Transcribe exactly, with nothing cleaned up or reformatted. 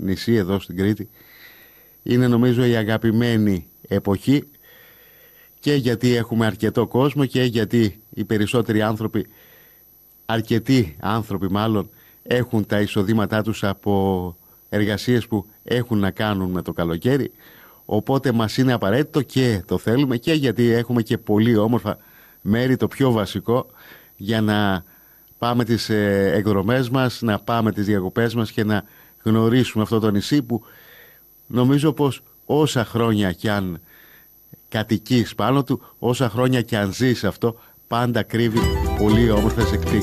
νησί εδώ στην Κρήτη. Είναι νομίζω η αγαπημένη εποχή, και γιατί έχουμε αρκετό κόσμο και γιατί οι περισσότεροι άνθρωποι, αρκετοί άνθρωποι μάλλον, έχουν τα εισοδήματά τους από εργασίες που έχουν να κάνουν με το καλοκαίρι. Οπότε μας είναι απαραίτητο και το θέλουμε, και γιατί έχουμε και πολύ όμορφα μέρη, το πιο βασικό, για να πάμε τις εκδρομές μας, να πάμε τις διακοπές μας και να γνωρίσουμε αυτό το νησί που νομίζω πως όσα χρόνια κι αν κατοικείς πάνω του, όσα χρόνια κι αν ζεις αυτό, πάντα κρύβει πολύ όμορφες εκπλήξεις.